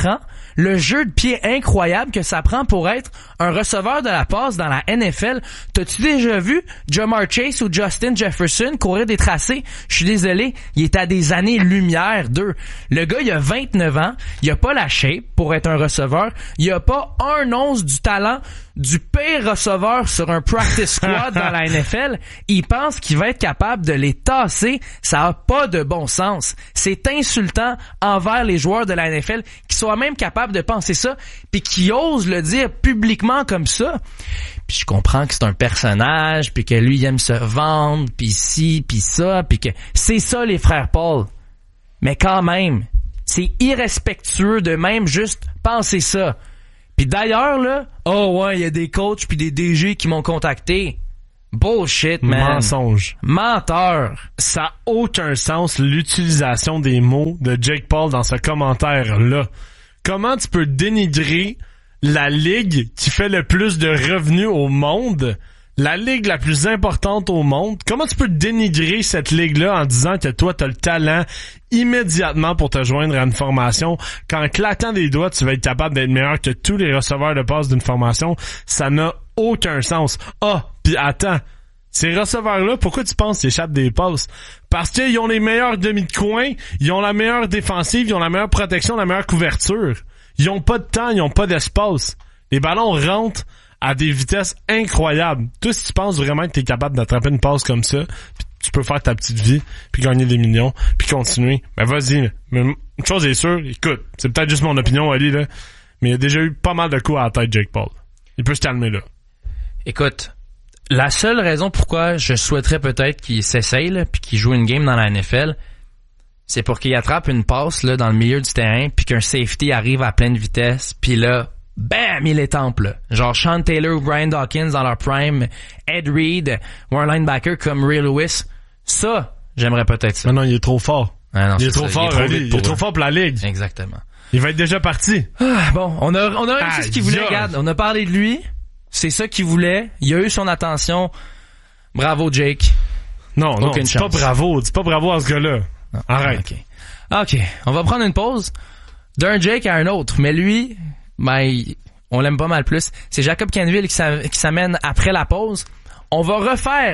le jeu de pied incroyable que ça prend pour être un receveur de la passe dans la NFL. T'as-tu déjà vu Jamar Chase ou Justin Jefferson courir des tracés? Je suis désolé, il est à des années-lumière d'eux. Le gars, il a 29 ans, il a pas la shape pour être un receveur, il a pas un once du talent du pire receveur sur un practice squad dans la NFL. Il pense qu'il va être capable de les tasser. Ça a pas de bon sens. C'est insultant envers les joueurs de la NFL qui soient même capables de penser ça puis qui osent le dire publiquement comme ça. Puis je comprends que c'est un personnage puis que lui il aime se vendre puis ci puis ça puis que c'est ça les frères Paul. Mais quand même, c'est irrespectueux de même juste penser ça. Puis d'ailleurs, là, oh ouais, il y a des coachs puis des DG qui m'ont contacté. Bullshit, man. Mensonge. Menteur. Ça a aucun sens, l'utilisation des mots de Jake Paul dans ce commentaire-là. Comment tu peux dénigrer la ligue qui fait le plus de revenus au monde, la ligue la plus importante au monde? Comment tu peux dénigrer cette ligue-là en disant que toi, t'as le talent immédiatement pour te joindre à une formation? Qu'en claquant des doigts, tu vas être capable d'être meilleur que tous les receveurs de passe d'une formation? Ça n'a aucun sens. Ah, puis attends. Ces receveurs-là, pourquoi tu penses qu'ils échappent des passes? Parce qu'ils ont les meilleurs demi de coin, ils ont la meilleure défensive, ils ont la meilleure protection, la meilleure couverture. Ils ont pas de temps, ils ont pas d'espace. Les ballons rentrent à des vitesses incroyables. Toi, si tu penses vraiment que t'es capable d'attraper une passe comme ça, pis tu peux faire ta petite vie, puis gagner des millions, puis continuer, ben vas-y. Mais une chose est sûre, écoute, c'est peut-être juste mon opinion, Ali, là, mais il y a déjà eu pas mal de coups à la tête, Jake Paul. Il peut se calmer, là. Écoute, la seule raison pourquoi je souhaiterais peut-être qu'il s'essaye, là, puis qu'il joue une game dans la NFL, c'est pour qu'il attrape une passe là, dans le milieu du terrain, puis qu'un safety arrive à pleine vitesse, puis là, bam, il étampe, là. Genre Sean Taylor ou Brian Dawkins dans leur prime, Ed Reed, ou un linebacker comme Ray Lewis. Ça, j'aimerais peut-être ça. Mais non, il est trop fort. Ah non, il est trop fort, il est trop fort pour la ligue. Exactement. Il va être déjà parti. Ah, bon, on a réussi ce qu'il voulait, regarde. On a parlé de lui. C'est ça qu'il voulait. Il a eu son attention. Bravo, Jake. Non, dis pas bravo. Dis pas bravo à ce gars-là. Non, arrête. OK. On va prendre une pause d'un Jake à un autre. Mais lui, ben, on l'aime pas mal plus. C'est Jacob Canville qui s'amène après la pause. On va refaire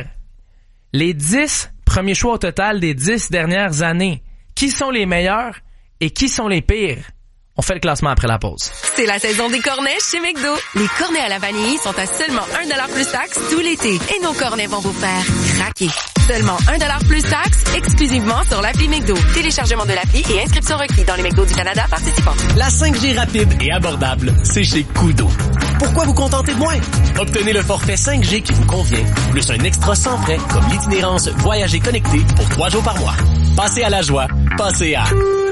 les 10 premiers choix au total des 10 dernières années. Qui sont les meilleurs et qui sont les pires? On fait le classement après la pause. C'est la saison des cornets chez McDo. Les cornets à la vanille sont à seulement 1$ plus taxe tout l'été. Et nos cornets vont vous faire craquer. Seulement 1$ plus taxe, exclusivement sur l'appli McDo. Téléchargement de l'appli et inscription requis dans les McDo du Canada participants. La 5G rapide et abordable, c'est chez Koodo. Pourquoi vous contenter de moins? Obtenez le forfait 5G qui vous convient, plus un extra sans frais comme l'itinérance Voyager connecté pour 3 jours par mois. Passez à la joie, passez à...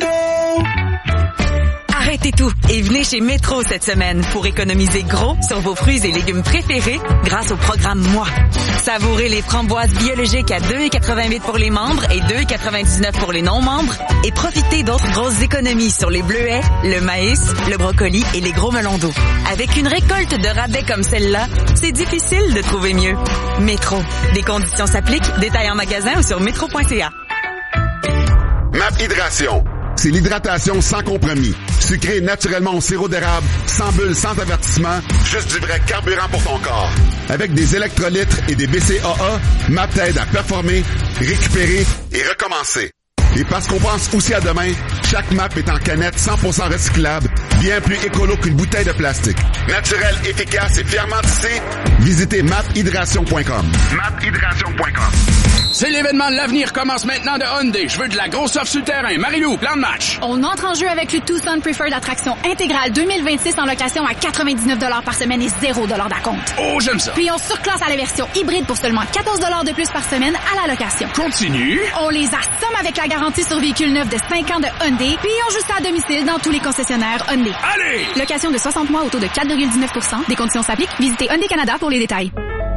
Arrêtez tout et venez chez Métro cette semaine pour économiser gros sur vos fruits et légumes préférés grâce au programme Moi. Savourez les framboises biologiques à 2,88 pour les membres et 2,99 pour les non-membres et profitez d'autres grosses économies sur les bleuets, le maïs, le brocoli et les gros melons d'eau. Avec une récolte de rabais comme celle-là, c'est difficile de trouver mieux. Métro. Des conditions s'appliquent. Détails en magasin ou sur métro.ca. MAP Hydration. C'est l'hydratation sans compromis. Sucré naturellement au sirop d'érable, sans bulles, sans avertissement, juste du vrai carburant pour ton corps. Avec des électrolytes et des BCAA, MAP t'aide à performer, récupérer et recommencer. Et parce qu'on pense aussi à demain, chaque MAP est en canette 100% recyclable, bien plus écolo qu'une bouteille de plastique. Naturel, efficace et fièrement tissé, visitez maphydration.com. maphydration.com. C'est l'événement de l'avenir commence maintenant de Hyundai. Je veux de la grosse offre sur le terrain. Marie-Lou, plan de match. On entre en jeu avec le Tucson Preferred Attraction intégrale 2026 en location à 99$ par semaine et 0$ d'acompte. Oh, j'aime ça. Puis on surclasse à la version hybride pour seulement 14$ de plus par semaine à la location. Continue. On les assomme avec la garantie sur véhicule neuf de 5 ans de Hyundai. Puis on joue ça à domicile dans tous les concessionnaires Hyundai. Allez! Location de 60 mois au taux de 4,19%. Des conditions s'appliquent. Visitez Hyundai Canada pour les détails.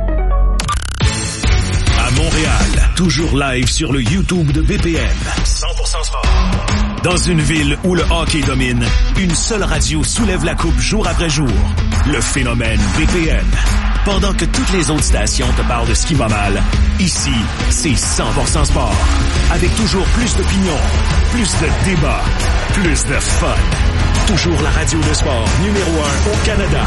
À Montréal, toujours live sur le YouTube de BPM. 100% sport. Dans une ville où le hockey domine, une seule radio soulève la coupe jour après jour. Le phénomène BPM. Pendant que toutes les autres stations te parlent de ce qui va mal, ici, c'est 100% sport. Avec toujours plus d'opinions, plus de débats plus de fun. Toujours la radio de sport numéro 1 au Canada.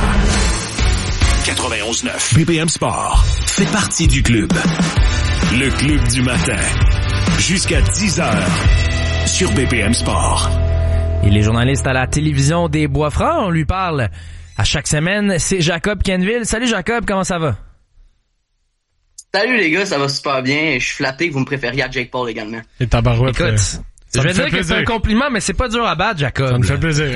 91.9 BPM Sport fait partie du club. Le club du matin. Jusqu'à 10h sur BPM Sport. Il est journaliste à la télévision des Bois-Francs. On lui parle à chaque semaine. C'est Jacob Kenville. Salut Jacob, comment ça va? Salut les gars, ça va super bien. Je suis flatté que vous me préfériez à Jake Paul également. Et tabarouette. Écoute, je vais dire que c'est un compliment, mais c'est pas dur à battre, Jacob. Ça me fait plaisir.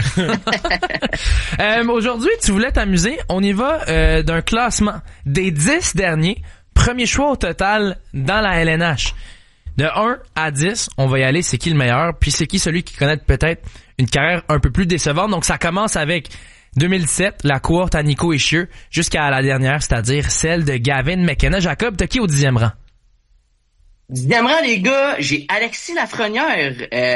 Aujourd'hui, tu voulais t'amuser. On y va d'un classement des 10 derniers. Premier choix au total dans la LNH. De 1 à 10, on va y aller. C'est qui le meilleur? Puis c'est qui celui qui connaît peut-être une carrière un peu plus décevante? Donc ça commence avec 2017, la cohorte à Nico Hischier, jusqu'à la dernière, c'est-à-dire celle de Gavin McKenna. Jacob, t'as qui au 10e rang? 10e rang, les gars, j'ai Alexis Lafrenière.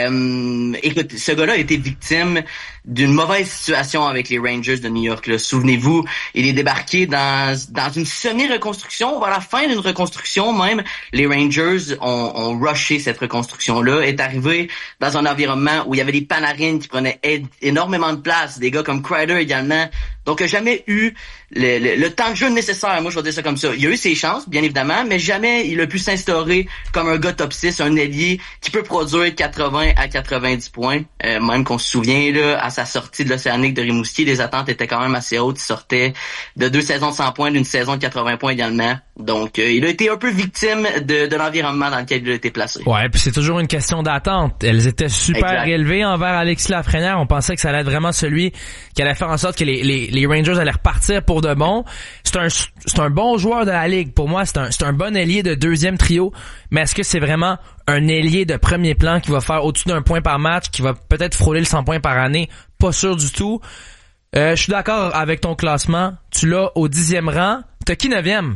Écoute, ce gars-là a été victime d'une mauvaise situation avec les Rangers de New York. Là. Souvenez-vous, il est débarqué dans une semi-reconstruction, vers la fin d'une reconstruction même. Les Rangers ont rushé cette reconstruction-là, est arrivé dans un environnement où il y avait des Panarin qui prenaient énormément de place, des gars comme Kreider également. Donc, il n'a jamais eu le temps de jeu nécessaire. Moi, je vais dire ça comme ça. Il a eu ses chances, bien évidemment, mais jamais il a pu s'instaurer comme un gars top 6, un ailier qui peut produire 80 à 90 points. Même qu'on se souvient, là, à sa sortie de l'Océanique de Rimouski, les attentes étaient quand même assez hautes. Il sortait de 2 saisons de 100 points, d'une saison de 80 points également. Donc, il a été un peu victime de l'environnement dans lequel il a été placé. Ouais, puis c'est toujours une question d'attente. Elles étaient super élevées envers Alexis Lafrenière. On pensait que ça allait être vraiment celui qui allait faire en sorte que les Rangers allaient repartir pour de bon. C'est un bon joueur de la Ligue. Pour moi, c'est un bon ailier de deuxième trio. Mais est-ce que c'est vraiment un ailier de premier plan qui va faire au-dessus d'1 point par match, qui va peut-être frôler le 100 points par année? Pas sûr du tout. Je suis d'accord avec ton classement. Tu l'as au 10e rang. T'as qui 9e?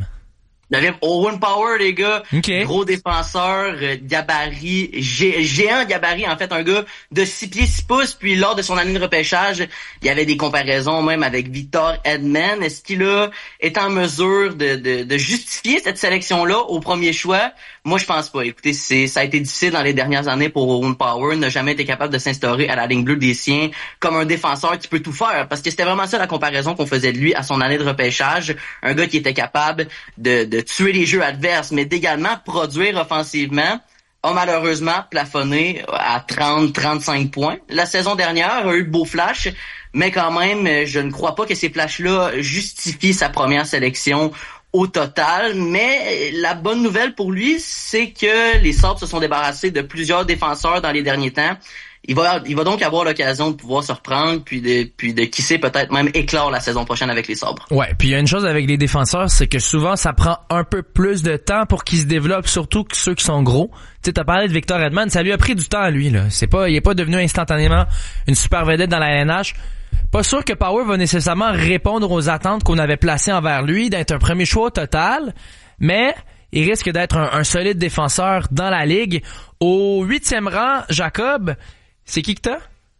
Owen Power, les gars. Okay. Gros défenseur, gabarit, géant gabarit, en fait, un gars de 6 pieds 6 pouces, puis lors de son année de repêchage, il y avait des comparaisons même avec Victor Hedman. Est-ce qu'il est en mesure de justifier cette sélection-là au premier choix? Moi, je pense pas. Écoutez, ça a été difficile dans les dernières années pour Owen Power, n'a jamais été capable de s'instaurer à la ligne bleue des siens comme un défenseur qui peut tout faire, parce que c'était vraiment ça la comparaison qu'on faisait de lui à son année de repêchage. Un gars qui était capable de tuer les jeux adverses, mais d'également produire offensivement, a malheureusement plafonné à 30-35 points. La saison dernière a eu de beaux flashs, mais quand même, je ne crois pas que ces flashs-là justifient sa première sélection au total. Mais la bonne nouvelle pour lui, c'est que les Sabres se sont débarrassés de plusieurs défenseurs dans les derniers temps. Il va donc avoir l'occasion de pouvoir se reprendre puis de qui sait peut-être même éclore la saison prochaine avec les Sabres. Ouais, puis il y a une chose avec les défenseurs, c'est que souvent ça prend un peu plus de temps pour qu'ils se développent, surtout que ceux qui sont gros. Tu sais, t'as parlé de Victor Hedman, ça lui a pris du temps à lui là. Il est pas devenu instantanément une super vedette dans la LNH. Pas sûr que Power va nécessairement répondre aux attentes qu'on avait placées envers lui, d'être un premier choix au total, mais il risque d'être un solide défenseur dans la ligue. Au 8e rang, Jacob, c'est qui que t'as?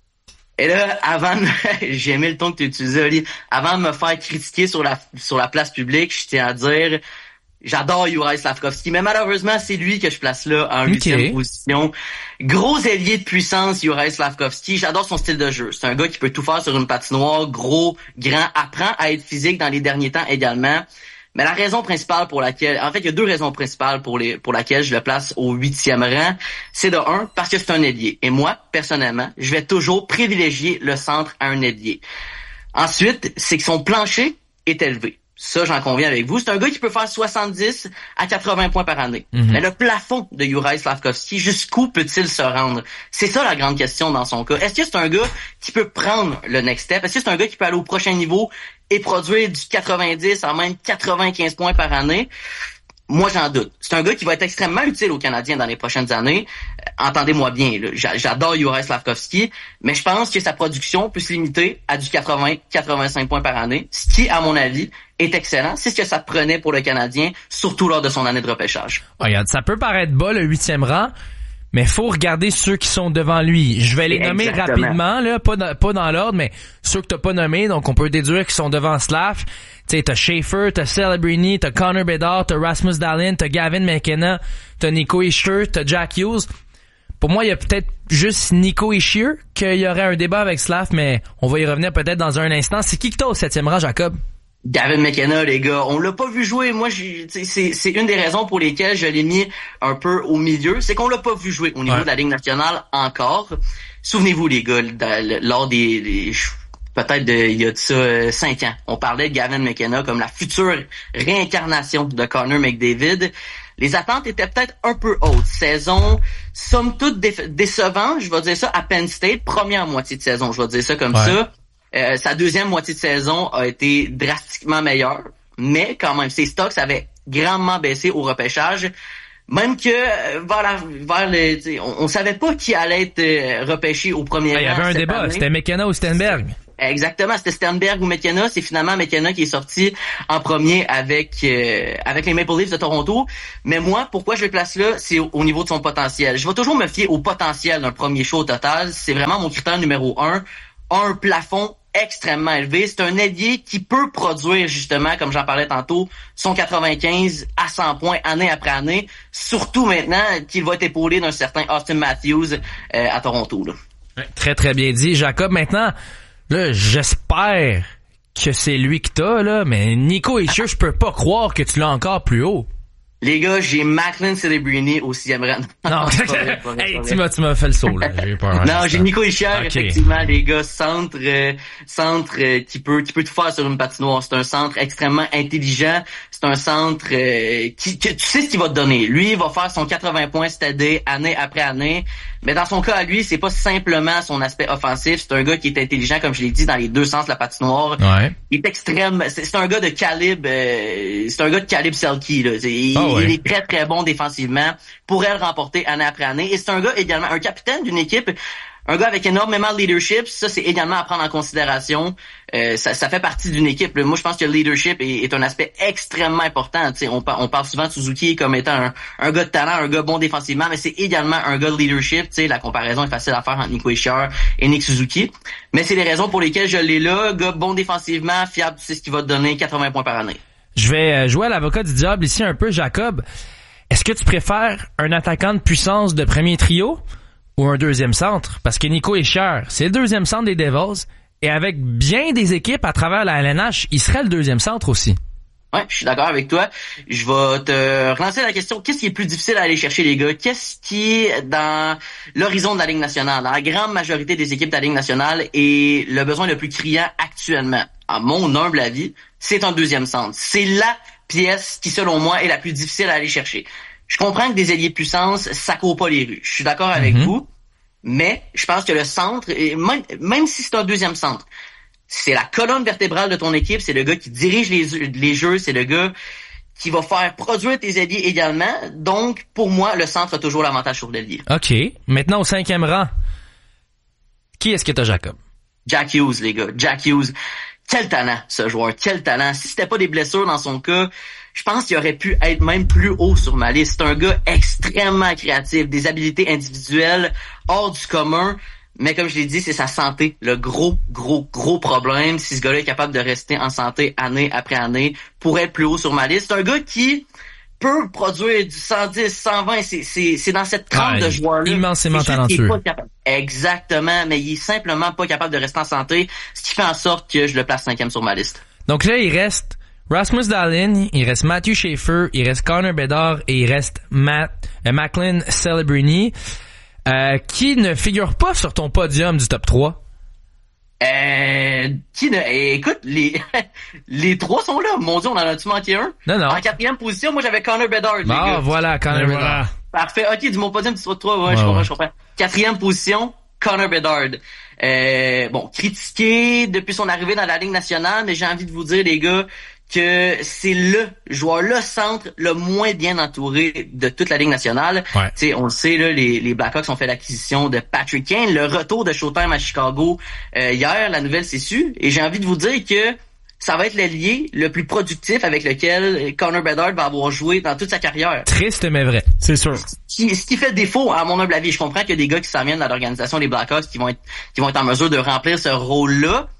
Et là, j'ai aimé le ton que tu utilisais, Oli. Avant de me faire critiquer sur la place publique, je tiens à dire, j'adore Juraj Slafkovský, mais malheureusement, c'est lui que je place là en 8e position. Gros ailier de puissance, Juraj Slafkovský. J'adore son style de jeu. C'est un gars qui peut tout faire sur une patinoire, gros, grand, apprend à être physique dans les derniers temps également. Mais la raison principale pour laquelle, en fait, il y a 2 raisons principales pour laquelle je le place au 8e rang. C'est de 1, parce que c'est un ailier. Et moi, personnellement, je vais toujours privilégier le centre à un ailier. Ensuite, c'est que son plancher est élevé. Ça, j'en conviens avec vous. C'est un gars qui peut faire 70 à 80 points par année. Mm-hmm. Mais le plafond de Juraj Slafkovský, jusqu'où peut-il se rendre? C'est ça la grande question dans son cas. Est-ce que c'est un gars qui peut prendre le next step? Est-ce que c'est un gars qui peut aller au prochain niveau et produire du 90 à même 95 points par année? Moi, j'en doute. C'est un gars qui va être extrêmement utile aux Canadiens dans les prochaines années. Entendez-moi bien, là. J'adore Juraj Slafkovský, mais je pense que sa production peut se limiter à du 80-85 points par année, ce qui, à mon avis, est excellent. C'est ce que ça prenait pour le Canadien, surtout lors de son année de repêchage. Regarde, ça peut paraître bas, le 8e rang, mais faut regarder ceux qui sont devant lui. Je vais les nommer rapidement, là, pas dans l'ordre, mais ceux que t'as pas nommés, donc on peut déduire qu'ils sont devant Slav. Tu sais, t'as Schaefer, t'as Celebrini, t'as Connor Bedard, t'as Rasmus Dahlin, t'as Gavin McKenna, t'as Nico Hischier, t'as Jack Hughes. Pour moi, il y a peut-être juste Nico Hischier qu'il y aurait un débat avec Slav, mais on va y revenir peut-être dans un instant. C'est qui que t'as au 7e rang, Jacob? Gavin McKenna, les gars, on l'a pas vu jouer. Moi, c'est une des raisons pour lesquelles je l'ai mis un peu au milieu, c'est qu'on l'a pas vu jouer au niveau de la Ligue nationale encore. Souvenez-vous, les gars, lors des peut-être il y a de ça 5 ans, on parlait de Gavin McKenna comme la future réincarnation de Connor McDavid. Les attentes étaient peut-être un peu hautes. Saison, somme toute décevant, je vais dire ça, à Penn State, première moitié de saison, je vais dire ça comme ça. Sa deuxième moitié de saison a été drastiquement meilleure, mais quand même, ses stocks avaient grandement baissé au repêchage. Même que on savait pas qui allait être repêché au premier rang. Il y avait un débat, année. C'était McKenna ou Stenberg. Exactement, c'était Stenberg ou McKenna. C'est finalement McKenna qui est sorti en premier avec les Maple Leafs de Toronto. Mais moi, pourquoi je le place là, c'est au niveau de son potentiel. Je vais toujours me fier au potentiel d'un premier show au total. C'est vraiment mon critère numéro 1. Un plafond extrêmement élevé. C'est un ailier qui peut produire, justement, comme j'en parlais tantôt, son 95 à 100 points année après année. Surtout maintenant qu'il va être épaulé d'un certain Austin Matthews à Toronto. Là. Très, très bien dit. Jacob, maintenant, là, j'espère que c'est lui que t'as, là, mais Nico Hischier, je peux pas croire que tu l'as encore plus haut. Les gars, j'ai Macklin Celebrini au 6e rang. Non, hey, tu m'as fait le saut, là. J'ai peur. Non, j'ai Nico Hischier, effectivement, les gars, centre qui peut tout faire sur une patinoire. C'est un centre extrêmement intelligent. C'est un centre que tu sais ce qu'il va te donner. Lui, il va faire son 80 points cette année après année. Mais dans son cas à lui, c'est pas simplement son aspect offensif. C'est un gars qui est intelligent, comme je l'ai dit, dans les deux sens de la patinoire. Ouais. Il est extrême. C'est un gars de calibre. C'est un gars de calibre Selke, là. Il est très très bon défensivement. Pourrait le remporter année après année. Et c'est un gars également un capitaine d'une équipe. Un gars avec énormément de leadership, ça c'est également à prendre en considération. Ça fait partie d'une équipe. Moi, je pense que le leadership est un aspect extrêmement important. T'sais, on parle souvent de Suzuki comme étant un gars de talent, un gars bon défensivement, mais c'est également un gars de leadership. T'sais, la comparaison est facile à faire entre Nico Hischier et Nick Suzuki. Mais c'est les raisons pour lesquelles je l'ai là. Gars bon défensivement, fiable, tu sais ce qu'il va te donner, 80 points par année. Je vais jouer à l'avocat du diable ici un peu, Jacob. Est-ce que tu préfères un attaquant de puissance de premier trio ou un deuxième centre? Parce que Nico Hischier, c'est le deuxième centre des Devils, et avec bien des équipes à travers la LNH, il serait le deuxième centre aussi. Ouais, je suis d'accord avec toi. Je vais te relancer la question. Qu'est-ce qui est plus difficile à aller chercher, les gars? Qu'est-ce qui, dans l'horizon de la Ligue nationale, dans la grande majorité des équipes de la Ligue nationale, est le besoin le plus criant actuellement? À mon humble avis, c'est un deuxième centre. C'est la pièce qui, selon moi, est la plus difficile à aller chercher. Je comprends que des ailiers de puissance, ça court pas les rues. Je suis d'accord avec vous, mais je pense que le centre, même si c'est un deuxième centre, c'est la colonne vertébrale de ton équipe, c'est le gars qui dirige les jeux, c'est le gars qui va faire produire tes ailiers également. Donc, pour moi, le centre a toujours l'avantage sur l'ailier. OK. Maintenant, au 5e rang, qui est-ce que t'as, Jacob? Jack Hughes, les gars. Jack Hughes. Quel talent, ce joueur. Quel talent. Si c'était pas des blessures dans son cas, je pense qu'il aurait pu être même plus haut sur ma liste. C'est un gars extrêmement créatif, des habiletés individuelles hors du commun. Mais comme je l'ai dit, c'est sa santé, le gros problème. Si ce gars-là est capable de rester en santé année après année, pourrait être plus haut sur ma liste. C'est un gars qui peut produire du 110, 120. C'est dans cette trempe de joueurs-là. Immensément talentueux. Exactement, mais il est simplement pas capable de rester en santé, ce qui fait en sorte que je le place 5e sur ma liste. Donc là, il reste Rasmus Dahlin, il reste Matthew Schaefer, il reste Connor Bedard et il reste Macklin Celebrini, qui ne figure pas sur ton podium du top 3. Écoute, les trois sont là. Mon Dieu, on en a-tu manqué un? Non. En 4e position, moi j'avais Connor Bedard. Ah, voilà, Connor Bedard. Parfait. Ok, du mon podium du top 3, ouais, je comprends. 4e position, Connor Bedard. Critiqué depuis son arrivée dans la Ligue nationale, mais j'ai envie de vous dire, les gars, que c'est le joueur, le centre le moins bien entouré de toute la Ligue nationale. Ouais. T'sais, on le sait, là, les Blackhawks ont fait l'acquisition de Patrick Kane, le retour de Showtime à Chicago hier, la nouvelle s'est su, et j'ai envie de vous dire que ça va être l'ailier le plus productif avec lequel Connor Bedard va avoir joué dans toute sa carrière. Triste mais vrai, c'est sûr. Ce qui fait défaut, à mon humble avis, je comprends qu'il y a des gars qui s'en viennent dans l'organisation des Blackhawks qui vont être en mesure de remplir ce rôle-là.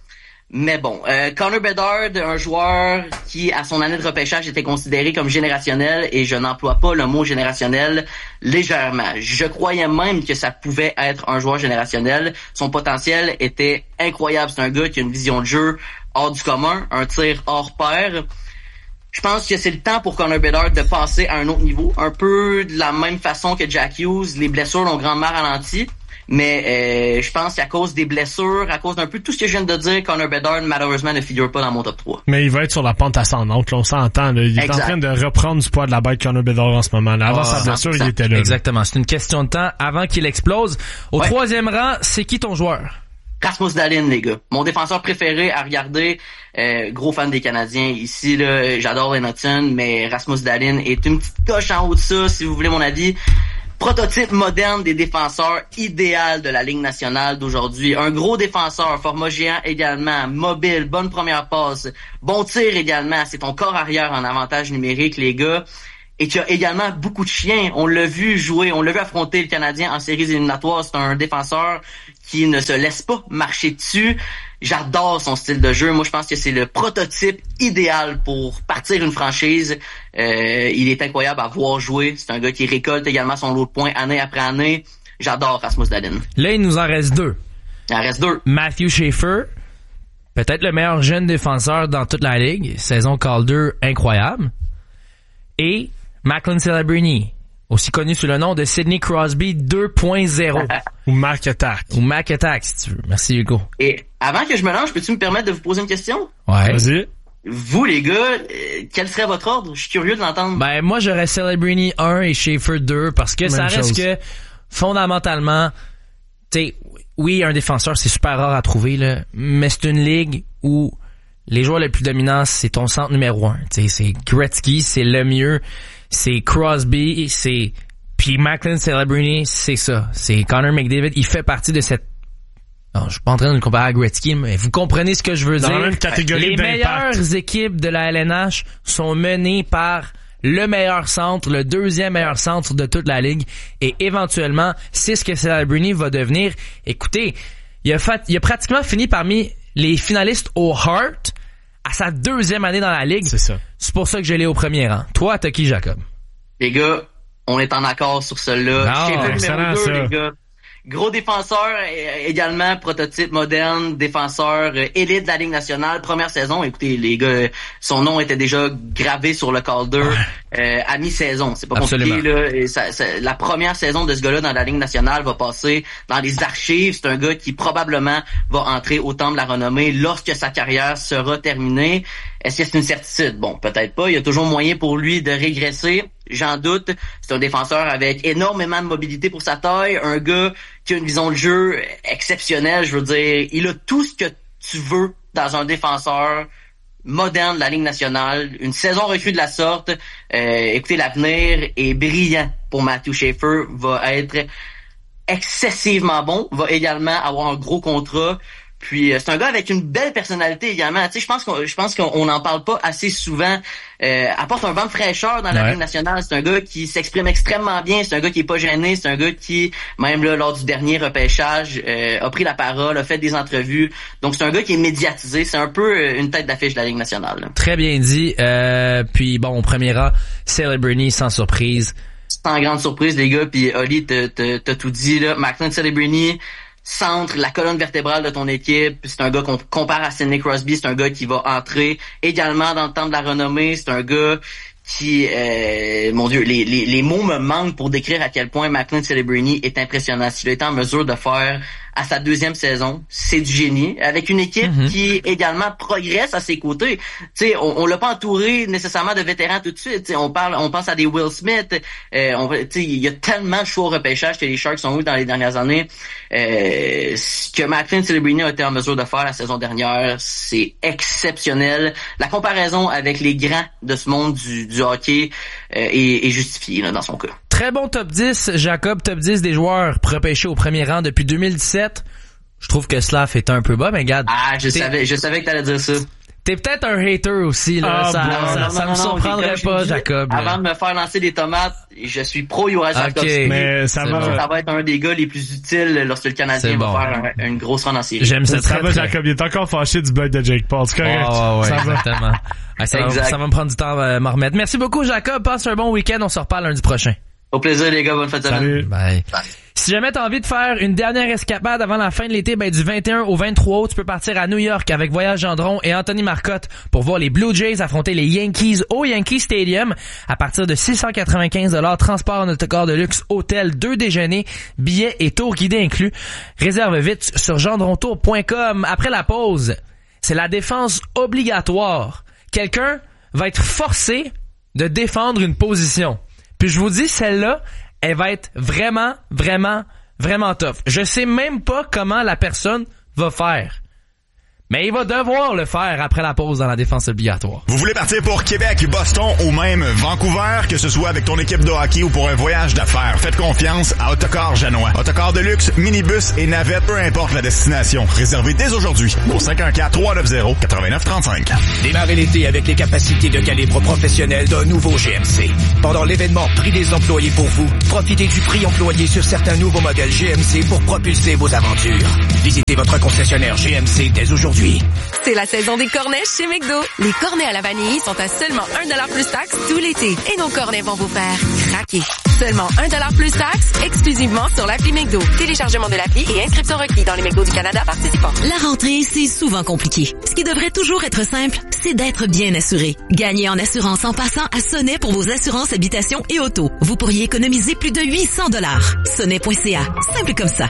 Mais bon, Connor Bedard, un joueur qui, à son année de repêchage, était considéré comme générationnel, et je n'emploie pas le mot générationnel légèrement. Je croyais même que ça pouvait être un joueur générationnel. Son potentiel était incroyable. C'est un gars qui a une vision de jeu hors du commun, un tir hors pair. Je pense que c'est le temps pour Connor Bedard de passer à un autre niveau. Un peu de la même façon que Jack Hughes, les blessures l'ont grandement ralenti. Mais je pense qu'à cause des blessures, à cause d'un peu tout ce que je viens de dire, Connor Bedard, malheureusement, ne figure pas dans mon top 3. Mais il va être sur la pente ascendante, là, on s'entend. Là. Il est en train de reprendre du poids de la bête Connor Bedard en ce moment. Là. Avant sa blessure, 100%. Il était là. Exactement. C'est une question de temps avant qu'il explose. Au troisième rang, c'est qui ton joueur? Rasmus Dahlin, les gars. Mon défenseur préféré à regarder. Gros fan des Canadiens ici, là. J'adore Edmonton, mais Rasmus Dahlin est une petite coche en haut de ça, si vous voulez mon avis. Prototype moderne des défenseurs idéal de la Ligue nationale d'aujourd'hui. Un gros défenseur, format géant également, mobile, bonne première passe, bon tir également. C'est ton corps arrière en avantage numérique, les gars. Et qui a également beaucoup de chiens. On l'a vu jouer, on l'a vu affronter le Canadien en séries éliminatoires. C'est un défenseur qui ne se laisse pas marcher dessus. J'adore son style de jeu. Moi, je pense que c'est le prototype idéal pour partir une franchise. Il est incroyable à voir jouer. C'est un gars qui récolte également son lot de points année après année. J'adore Rasmus Dahlin. Là, il nous en reste deux. Il en reste deux. Matthew Schaefer, peut-être le meilleur jeune défenseur dans toute la Ligue. Saison Calder incroyable. Et Macklin Celebrini, aussi connu sous le nom de Sidney Crosby 2.0. Ou Mac Attack. Ou Mac Attack, si tu veux. Merci, Hugo. Et avant que je me lance, peux-tu me permettre de vous poser une question? Ouais. Vas-y. Vous, les gars, quel serait votre ordre? Je suis curieux de l'entendre. Ben, moi, j'aurais Celebrini 1 et Schaefer 2 parce que ça reste que, fondamentalement, tu sais, oui, un défenseur, c'est super rare à trouver, là, mais c'est une ligue où les joueurs les plus dominants, c'est ton centre numéro 1. Tu sais, c'est Gretzky, c'est Lemieux, c'est Crosby, puis Macklin Celebrini, c'est ça. C'est Connor McDavid. Il fait partie de cette... Non, je suis pas en train de le comparer à Gretzky, mais vous comprenez ce que je veux dire. Dans la même catégorie les meilleures équipes de la LNH sont menées par le meilleur centre, le deuxième meilleur centre de toute la ligue, et éventuellement, c'est ce que Celebrini va devenir. Écoutez, il a pratiquement fini parmi les finalistes au Hart à sa deuxième année dans la ligue. C'est ça. C'est pour ça que je l'ai au premier rang. Toi, t'as qui, Jacob? Les gars, on est en accord sur cela. Excellent, numéro 2, les gars. Gros défenseur, également prototype moderne, défenseur élite de la Ligue nationale, première saison. Écoutez, les gars, son nom était déjà gravé sur le Calder à mi-saison. C'est pas compliqué, là. Et la première saison de ce gars-là dans la Ligue nationale va passer dans les archives. C'est un gars qui probablement va entrer au temple de la renommée lorsque sa carrière sera terminée. Est-ce que c'est une certitude? Bon, peut-être pas. Il y a toujours moyen pour lui de régresser. J'en doute. C'est un défenseur avec énormément de mobilité pour sa taille. Un gars qui a une vision de jeu exceptionnelle. Je veux dire, il a tout ce que tu veux dans un défenseur moderne de la Ligue nationale. Une saison recrue de la sorte. Écoutez, l'avenir est brillant pour Matthew Schaefer. Va être excessivement bon. Va également avoir un gros contrat. Puis c'est un gars avec une belle personnalité également. Tu sais, je pense qu'on n'en parle pas assez souvent. Apporte un vent de fraîcheur dans la Ligue nationale. C'est un gars qui s'exprime extrêmement bien. C'est un gars qui est pas gêné. C'est un gars qui, même là, lors du dernier repêchage, a pris la parole, a fait des entrevues. Donc c'est un gars qui est médiatisé. C'est un peu une tête d'affiche de la Ligue nationale. Là. Très bien dit. Puis bon, au premier rang, Celebrini sans surprise. Sans grande surprise, les gars. Puis Oli, t'as tout dit là. Macklin Celebrini, centre, la colonne vertébrale de ton équipe. C'est un gars qu'on compare à Sidney Crosby. C'est un gars qui va entrer également dans le temple de la renommée. C'est un gars qui, mon Dieu, les mots me manquent pour décrire à quel point Macklin Celebrini est impressionnant. S'il a été en mesure de faire à sa deuxième saison, c'est du génie. Avec une équipe qui également progresse à ses côtés. Tu sais, on l'a pas entouré nécessairement de vétérans tout de suite. T'sais, on pense à des Will Smith. Tu sais, il y a tellement de choix au repêchage que les Sharks ont eu dans les dernières années. Ce que Macklin Celebrini a été en mesure de faire la saison dernière, c'est exceptionnel. La comparaison avec les grands de ce monde du hockey est justifiée là, dans son cas. Très bon top 10, Jacob, top 10 des joueurs repêchés au premier rang depuis 2017. Je trouve que Slav est un peu bas, mais regarde. Ah, je savais que t'allais dire ça. T'es peut-être un hater aussi, là. Ça me surprendrait pas, Jacob. Avant de me faire lancer des tomates, je suis pro Juraj Slafkovský. Mais ça va être un des gars les plus utiles lorsque le Canadien va faire une grosse run en série. J'aime ça. Ça va, Jacob. Il est encore fâché du bug de Jake Paul. C'est correct. Ouais, exactement. Ça va me prendre du temps à m'en remettre. Merci beaucoup, Jacob. Passe un bon week-end. On se reparle lundi prochain. Au plaisir, les gars. Bonne fête de semaine. Salut. Bye. Si jamais t'as envie de faire une dernière escapade avant la fin de l'été, du 21 au 23 août, tu peux partir à New York avec Voyage Gendron et Anthony Marcotte pour voir les Blue Jays affronter les Yankees au Yankee Stadium à partir de $695, transport en autocar de luxe, hôtel, 2 déjeuners, billets et tours guidés inclus. Réserve vite sur gendrontour.com. Après la pause, c'est la défense obligatoire. Quelqu'un va être forcé de défendre une position. Puis je vous dis, celle-là, elle va être vraiment, vraiment, vraiment tough. Je sais même pas comment la personne va faire. Mais il va devoir le faire après la pause dans la défense obligatoire. Vous voulez partir pour Québec, Boston ou même Vancouver, que ce soit avec ton équipe de hockey ou pour un voyage d'affaires, faites confiance à Autocar Janois. Autocar de luxe, minibus et navette, peu importe la destination. Réservez dès aujourd'hui au 514-390-8935. Démarrez l'été avec les capacités de calibre professionnel d'un nouveau GMC. Pendant l'événement Prix des employés pour vous, profitez du prix employé sur certains nouveaux modèles GMC pour propulser vos aventures. Visitez votre concessionnaire GMC dès aujourd'hui. C'est la saison des cornets chez McDo. Les cornets à la vanille sont à seulement $1 plus taxe tout l'été. Et nos cornets vont vous faire craquer. Seulement $1 plus taxe, exclusivement sur l'appli McDo. Téléchargement de l'appli et inscription requis dans les McDo du Canada participants. La rentrée, c'est souvent compliqué. Ce qui devrait toujours être simple, c'est d'être bien assuré. Gagnez en assurance en passant à Sonnet pour vos assurances habitation et auto. Vous pourriez économiser plus de $800. Sonnet.ca. Simple comme ça.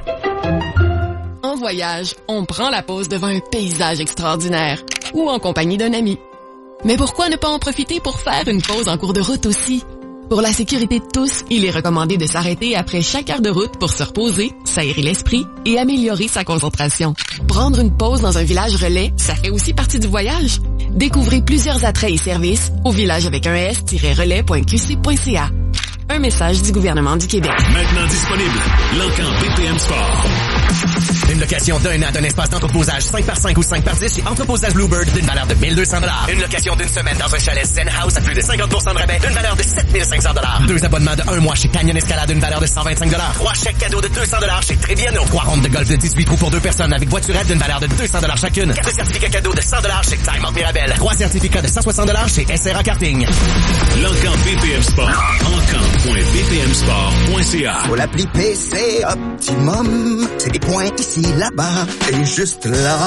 En voyage, on prend la pause devant un paysage extraordinaire ou en compagnie d'un ami. Mais pourquoi ne pas en profiter pour faire une pause en cours de route aussi? Pour la sécurité de tous, il est recommandé de s'arrêter après chaque heure de route pour se reposer, s'aérer l'esprit et améliorer sa concentration. Prendre une pause dans un village relais, ça fait aussi partie du voyage. Découvrez plusieurs attraits et services au village avec un s-relais.qc.ca. Un message du gouvernement du Québec. Maintenant disponible, L'Encan BPM Sport. Une location d'un an d'un espace d'entreposage 5x5 ou 5x10 chez Entreposage Bluebird d'une valeur de $1,200. Une location d'une semaine dans un chalet Zen House à plus de 50% de rabais d'une valeur de $7,500. 2 abonnements de 1 mois chez Canyon Escalade d'une valeur de $125. 3 chèques cadeaux de $200 chez Triviano. 3 rondes de golf de 18 trous pour 2 personnes avec voiturette d'une valeur de $200 chacune. 4 certificats cadeaux de $100 chez Time Out Mirabel. 3 certificats de $160 chez SRA Karting. L'Encan BPM Sport. Encan.bpmsport.ca. Pour l'appli PC Optimum, c'est des points ici, là-bas et juste là.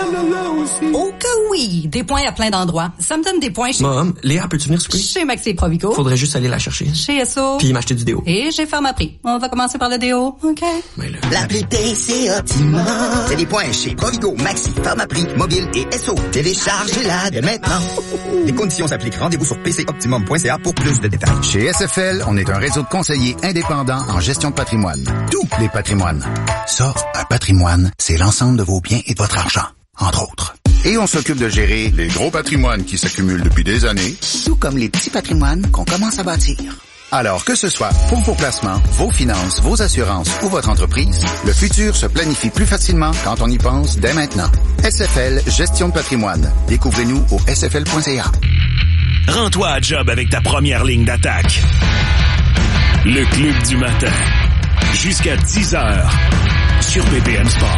Oh que oui! Des points à plein d'endroits. Ça me donne des points chez... Mom, Léa, peux-tu venir souper? Chez Maxi Provigo. Faudrait juste aller la chercher. Chez Esso. Puis m'acheter du déo. Et chez Pharmaprix. On va commencer par le déo, OK? Mais là... L'appli PC Optimum, c'est des points chez Provigo, Maxi, Pharmaprix, Mobile et Esso. Téléchargez-la dès maintenant. Les conditions s'appliquent. Rendez-vous sur pcoptimum.ca pour plus de détails. Chez SFL, on est un réseau de conseillers indépendants en gestion de patrimoine. Tous les patrimoines. Ça, un patrimoine, c'est l'ensemble de vos biens et de votre argent, entre autres. Et on s'occupe de gérer les gros patrimoines qui s'accumulent depuis des années, tout comme les petits patrimoines qu'on commence à bâtir. Alors que ce soit pour vos placements, vos finances, vos assurances ou votre entreprise, le futur se planifie plus facilement quand on y pense dès maintenant. SFL Gestion de patrimoine. Découvrez-nous au sfl.ca. Rends-toi à job avec ta première ligne d'attaque. Le Club du matin. Jusqu'à 10h sur BPM Sport.